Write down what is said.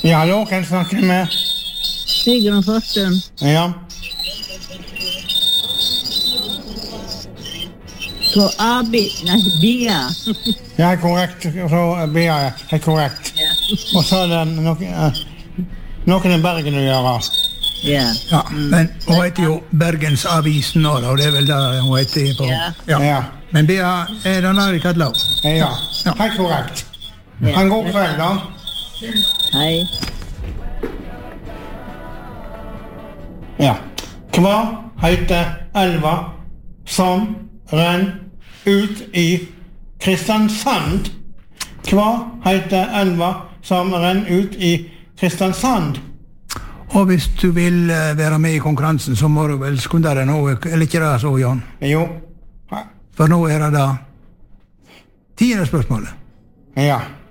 Ja, hallo, kan jeg snakke med? Sigrun Forstund. Ja. På Bia. Ja, korrekt. Så Bia er korrekt. Ja. Og så er det noen i Bergen å gjøre. Ja. Ja, men hun heter jo Bergens Avisen nå, da, og det er vel der hun heter på. Ja. Ja. Men Bea, er det Nari Kadlau? Ja, helt korrekt. Ha en god kveld, da. Hei. Ja. Hva heter elva som renn ut i Kristiansand? Hva heter elva som renn ut i Kristiansand? Og hvis du vil være med i konkurransen, så må du vel skunde deg nå, eller ikke det så, Jan? Jo. For nå er det da 10. spørsmålet. Ja.